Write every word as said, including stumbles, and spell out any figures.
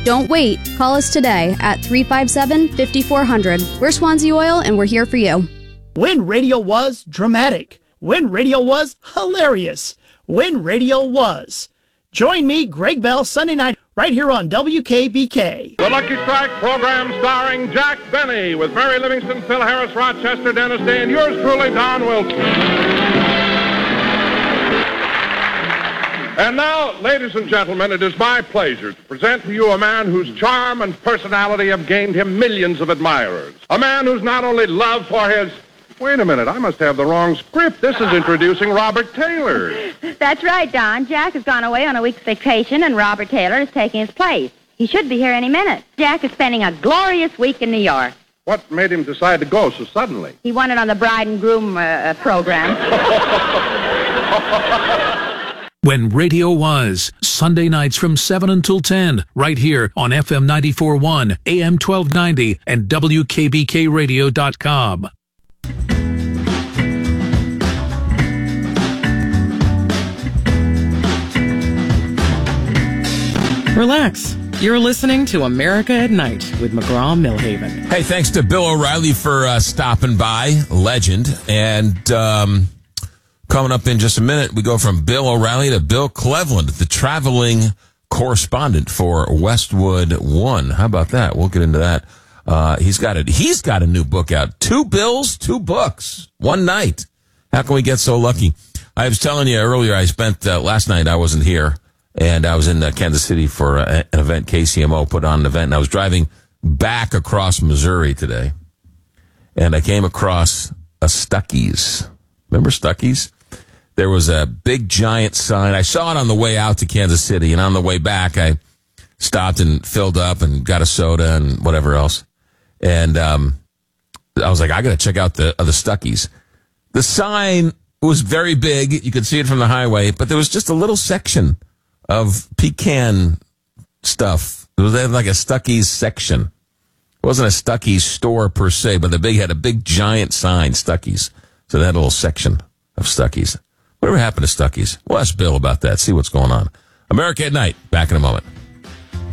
Don't wait. Call us today at three five seven, five four zero zero. We're Swansea Oil, and we're here for you. When radio was dramatic. When radio was hilarious. When radio was. Join me, Greg Bell, Sunday night, right here on W K B K. The Lucky Strike program starring Jack Benny with Mary Livingston, Phil Harris, Rochester, Dennis Day, and yours truly, Don Wilson. And now, ladies and gentlemen, it is my pleasure to present to you a man whose charm and personality have gained him millions of admirers. A man who's not only loved for his... Wait a minute, I must have the wrong script. This is introducing Robert Taylor. That's right, Don. Jack has gone away on a week's vacation, and Robert Taylor is taking his place. He should be here any minute. Jack is spending a glorious week in New York. What made him decide to go so suddenly? He won it on the bride and groom uh, program. When radio was, Sunday nights from seven until ten, right here on F M ninety-four point one, A M twelve ninety, and W K B K radio dot com. Relax. You're listening to America at Night with McGraw-Milhaven. Hey, thanks to Bill O'Reilly for uh, stopping by, legend. And um, coming up in just a minute, we go from Bill O'Reilly to Bill Cleveland, the traveling correspondent for Westwood One. How about that? We'll get into that. Uh, he's got a, he's got a new book out. Two bills, two books, one night. How can we get so lucky? I was telling you earlier, I spent, uh, last night I wasn't here. And I was in uh, Kansas City for uh, an event. K C M O put on an event. And I was driving back across Missouri today. And I came across a Stuckey's. Remember Stuckey's? There was a big, giant sign. I saw it on the way out to Kansas City. And on the way back, I stopped and filled up and got a soda and whatever else. And um, I was like, I got to check out the, uh, the Stuckey's. The sign was very big. You could see it from the highway. But there was just a little section of pecan stuff. It was like a Stuckey's section. It wasn't a Stuckey's store per se, but the big had a big giant sign, Stuckey's. So they had a little section of Stuckey's. Whatever happened to Stuckey's? We'll ask Bill about that, see what's going on. America at Night, back in a moment.